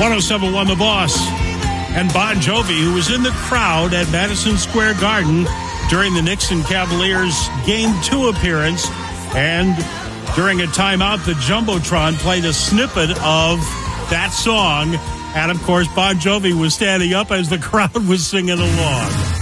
107.1 The Boss. And Bon Jovi, who was in the crowd at Madison Square Garden during the Knicks and Cavaliers Game 2 appearance. And during a timeout, the Jumbotron played a snippet of that song. And, of course, Bon Jovi was standing up as the crowd was singing along.